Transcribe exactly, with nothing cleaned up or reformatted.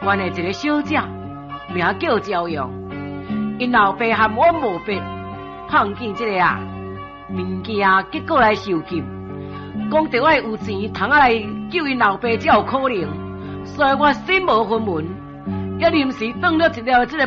县的一个小姐，名叫朝阳。因老爸和我无别，碰见这个啊物件，结果来受禁，讲着我有钱，通啊来救因老爸才有可能，所以我心无分文，也临时当了一条这个